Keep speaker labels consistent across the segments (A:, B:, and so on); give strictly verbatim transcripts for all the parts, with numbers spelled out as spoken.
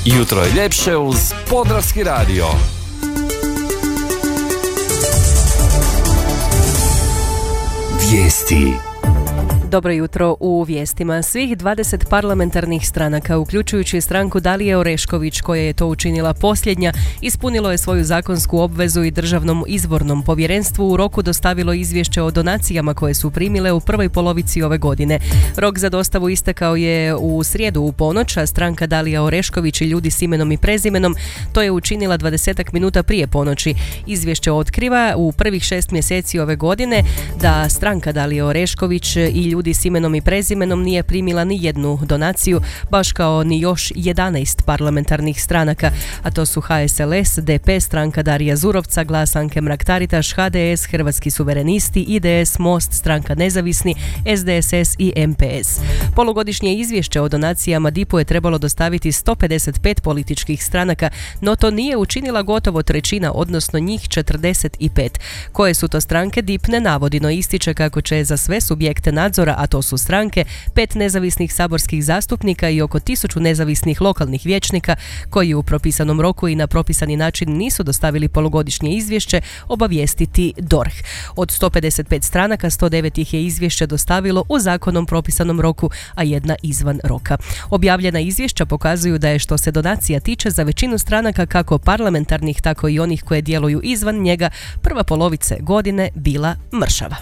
A: Jutro je ljepše uz Podravski radio. Vijesti.
B: Dobro jutro u vijestima. Svih dvadeset parlamentarnih stranaka, uključujući stranku Dalije Orešković, koja je to učinila posljednja, ispunilo je svoju zakonsku obvezu i Državnom izbornom povjerenstvu u roku dostavilo izvješće o donacijama koje su primile u prvoj polovici ove godine. Rok za dostavu istekao je u srijedu u ponoć, a stranka Dalija Orešković i ljudi s imenom i prezimenom to je učinila dvadesetak minuta prije ponoći. Izvješće otkriva u prvih šest mjeseci ove godine da stranka Dalije Orešković i ljudi s imenom i prezimenom nije primila ni jednu donaciju, baš kao ni još jedanaest parlamentarnih stranaka, a to su H S L S, D P, stranka Darija Zurovca, Glas Anke Mrak-Taritaš, H D S, Hrvatski suverenisti, I D S, Most, stranka Nezavisni, S D S S i M P S. Polugodišnje izvješće o donacijama D I P-u je trebalo dostaviti sto pedeset pet političkih stranaka, no to nije učinila gotovo trećina, odnosno njih četrdeset pet. Koje su to stranke D I P ne navodi, no ističe kako će za sve subjekte nadzora, a to su stranke, pet nezavisnih saborskih zastupnika i oko tisuću nezavisnih lokalnih vijećnika koji u propisanom roku i na propisani način nisu dostavili polugodišnje izvješće, obavijestiti D O R H. Od sto pedeset pet stranaka, sto devet ih je izvješće dostavilo u zakonom propisanom roku, a jedna izvan roka. Objavljena izvješća pokazuju da je, što se donacija tiče, za većinu stranaka, kako parlamentarnih, tako i onih koje djeluju izvan njega, prva polovica godine bila mršava.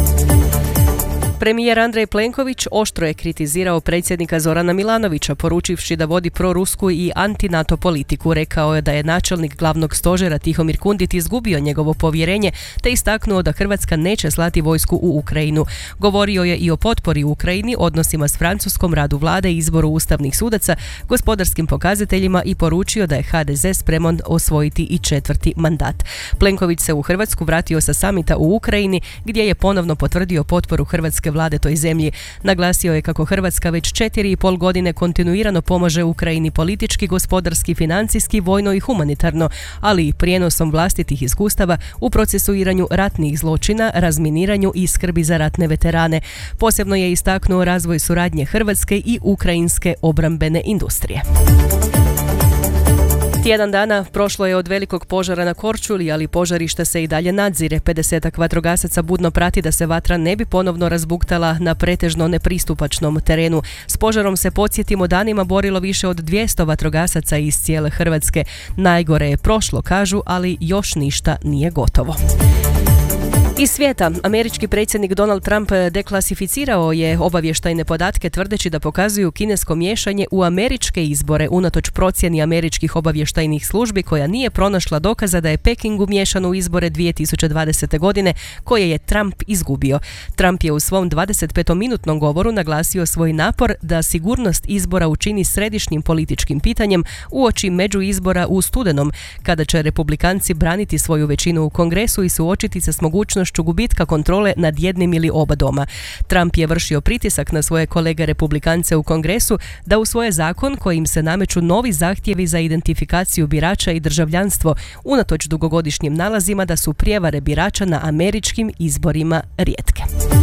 B: Premijer Andrej Plenković oštro je kritizirao predsjednika Zorana Milanovića, poručivši da vodi prorusku i anti-NATO politiku. Rekao je da je načelnik glavnog stožera Tihomir Kundit izgubio njegovo povjerenje, te istaknuo da Hrvatska neće slati vojsku u Ukrajinu. Govorio je i o potpori Ukrajini, odnosima s Francuskom, radu vlade, izboru ustavnih sudaca, gospodarskim pokazateljima i poručio da je H D Z spreman osvojiti i četvrti mandat. Plenković se u Hrvatsku vratio sa samita u Ukrajini, gdje je ponovno potvrdio potporu Hrvatske vlade toj zemlji. Naglasio je kako Hrvatska već četiri i pol godine kontinuirano pomaže Ukrajini politički, gospodarski, financijski, vojno i humanitarno, ali i prijenosom vlastitih iskustava u procesuiranju ratnih zločina, razminiranju i skrbi za ratne veterane. Posebno je istaknuo razvoj suradnje hrvatske i ukrajinske obrambene industrije. Tjedan dana prošlo je od velikog požara na Korčuli, ali požarište se i dalje nadzire. pedesetak vatrogasaca budno prati da se vatra ne bi ponovno razbuktala na pretežno nepristupačnom terenu. S požarom se, podsjetimo, danima borilo više od dvjesto vatrogasaca iz cijele Hrvatske. Najgore je prošlo, kažu, ali još ništa nije gotovo. Iz svijeta, američki predsjednik Donald Trump deklasificirao je obavještajne podatke tvrdeći da pokazuju kinesko miješanje u američke izbore, unatoč procjeni američkih obavještajnih službi koja nije pronašla dokaza da je Peking umiješan u izbore dvije tisuće dvadesete. godine koje je Trump izgubio. Trump je u svom dvadesetpetominutnom govoru naglasio svoj napor da sigurnost izbora učini središnjim političkim pitanjem uoči međuizbora u studenom, kada će republikanci braniti svoju većinu u Kongresu i suočiti se s mogućnošću gubitka kontrole nad jednim ili oba doma. Trump je vršio pritisak na svoje kolege republikance u Kongresu da usvoje zakon kojim se nameću novi zahtjevi za identifikaciju birača i državljanstvo, unatoč dugogodišnjim nalazima da su prijevare birača na američkim izborima rijetke.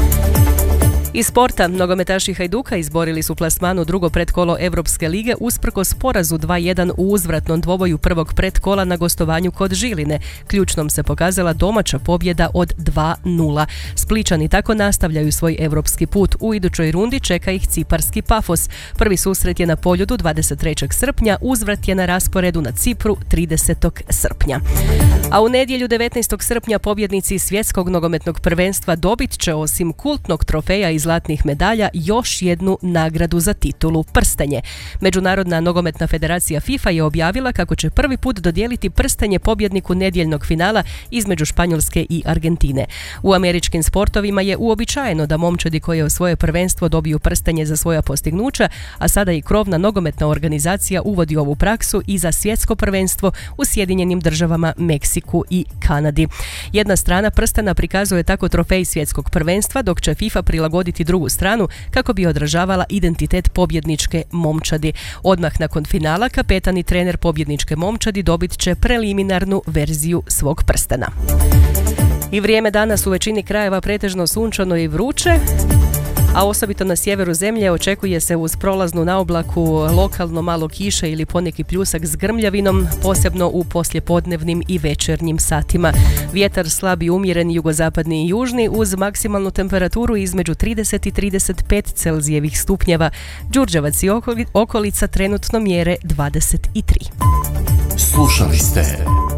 B: Iz sporta, nogometaši Hajduka izborili su plasman u drugo pretkolo Europske lige usprkos porazu dva jedan u uzvratnom dvoboju prvog pretkola na gostovanju kod Žiline. Ključnom se pokazala domaća pobjeda od dva nula. Spličani tako nastavljaju svoj europski put. U idućoj rundi čeka ih ciparski Pafos. Prvi susret je na Poljudu dvadeset trećeg srpnja, uzvrat je na rasporedu na Cipru tridesetog srpnja. A u nedjelju devetnaestog srpnja pobjednici svjetskog nogometnog prvenstva dobit će, osim kultnog trofeja i zlatnih medalja, još jednu nagradu za titulu, prstenje. Međunarodna nogometna federacija FIFA je objavila kako će prvi put dodijeliti prstenje pobjedniku nedjeljnog finala između Španjolske i Argentine. U američkim sportovima je uobičajeno da momčadi koje osvoje prvenstvo dobiju prstenje za svoja postignuća, a sada i krovna nogometna organizacija uvodi ovu praksu i za svjetsko prvenstvo u Sjedinjenim državama, Meksiku i Kanadi. Jedna strana prstena prikazuje tako trofej svjetskog prvenstva, dok će FIFA prilagoditi drugu stranu kako bi odražavala identitet pobjedničke momčadi. Odmah nakon finala kapetan i trener pobjedničke momčadi dobit će preliminarnu verziju svog prstena. I vrijeme danas u većini krajeva pretežno sunčano i vruće, a osobito na sjeveru zemlje očekuje se uz prolaznu naoblaku lokalno malo kiše ili poneki pljusak s grmljavinom, posebno u poslijepodnevnim i večernjim satima. Vjetar slab i umjeren jugozapadni i južni uz maksimalnu temperaturu između trideset i trideset pet Celzijevih stupnjeva. Đurđevac i okolica trenutno mjere dvadeset tri.
A: Slušali ste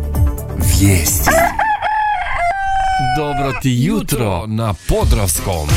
A: vijesti. Dobro ti jutro na Podravskom.